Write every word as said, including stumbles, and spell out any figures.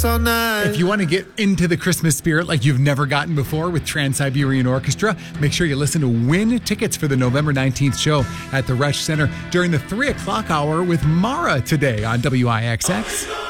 us all night. If you want to get into the Christmas spirit like you've never gotten before with Trans-Siberian Orchestra, make sure you listen to win tickets for the November nineteenth show at the Resch Center during the three o'clock hour with Mara today on W I X X.